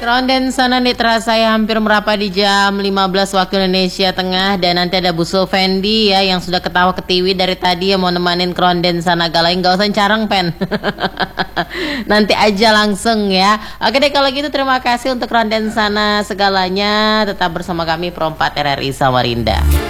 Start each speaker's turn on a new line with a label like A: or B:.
A: Kronden sana nih terasa ya hampir merapat di jam 15 waktu Indonesia Tengah. Dan nanti ada Bu Sulvendi ya yang sudah ketawa ketiwi dari tadi ya mau nemanin Kronden sana Galain. Gak usah careng pen. Nanti aja langsung ya. Oke deh kalau gitu terima kasih untuk Kronden sana segalanya. Tetap bersama kami Pro 4 RRI Samarinda.